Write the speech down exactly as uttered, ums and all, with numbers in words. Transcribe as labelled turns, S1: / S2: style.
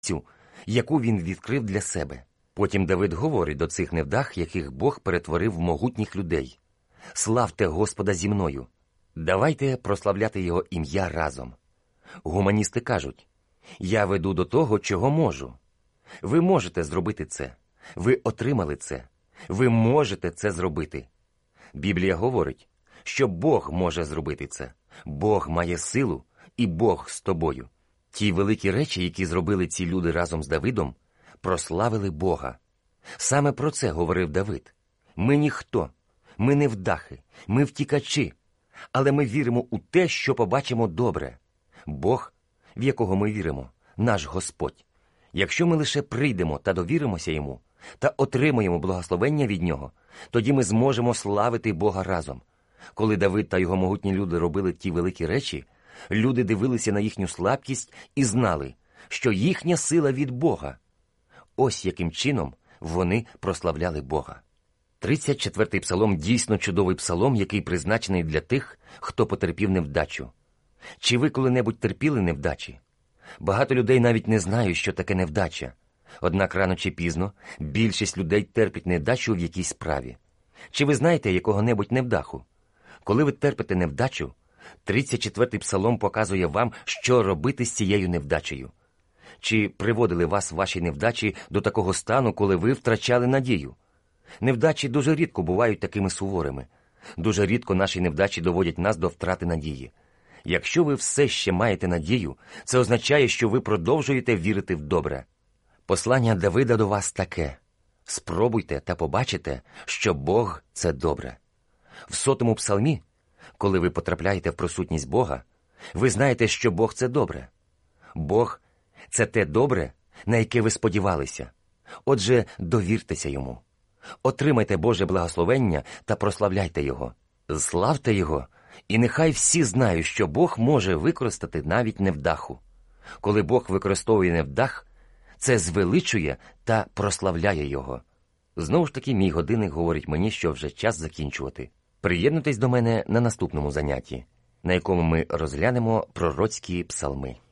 S1: цю, яку він відкрив для себе. Потім Давид говорить до цих невдах, яких Бог перетворив в могутніх людей: «Славте Господа зі мною! Давайте прославляти Його ім'я разом». Гуманісти кажуть: «Я веду до того, чого можу». Ви можете зробити це. Ви отримали це. Ви можете це зробити. Біблія говорить, що Бог може зробити це. Бог має силу, і Бог з тобою. Ті великі речі, які зробили ці люди разом з Давидом, прославили Бога. Саме про це говорив Давид. Ми ніхто, ми невдахи, ми втікачі, але ми віримо у те, що побачимо добре. Бог, в якого ми віримо, наш Господь. Якщо ми лише прийдемо та довіримося Йому, та отримаємо благословення від Нього, тоді ми зможемо славити Бога разом. Коли Давид та його могутні люди робили ті великі речі, люди дивилися на їхню слабкість і знали, що їхня сила від Бога. Ось яким чином вони прославляли Бога. тридцять четвертий псалом дійсно чудовий псалом, який призначений для тих, хто потерпів невдачу. Чи ви коли-небудь терпіли невдачі? Багато людей навіть не знають, що таке невдача. Однак рано чи пізно більшість людей терпить невдачу в якійсь справі. Чи ви знаєте якого-небудь невдаху? Коли ви терпите невдачу, тридцять четвертий псалом показує вам, що робити з цією невдачею. Чи приводили вас ваші невдачі до такого стану, коли ви втрачали надію? Невдачі дуже рідко бувають такими суворими. Дуже рідко наші невдачі доводять нас до втрати надії. Якщо ви все ще маєте надію, це означає, що ви продовжуєте вірити в добре. Послання Давида до вас таке: спробуйте та побачите, що Бог – це добре. В сотому псалмі, коли ви потрапляєте в присутність Бога, ви знаєте, що Бог – це добре. Бог – це те добре, на яке ви сподівалися. Отже, довіртеся Йому. Отримайте Боже благословення та прославляйте Його. Славте Його, і нехай всі знають, що Бог може використати навіть невдаху. Коли Бог використовує невдах, це звеличує та прославляє Його. Знову ж таки, мій годинник говорить мені, що вже час закінчувати. Приєднуйтесь до мене на наступному занятті, на якому ми розглянемо пророцькі псалми.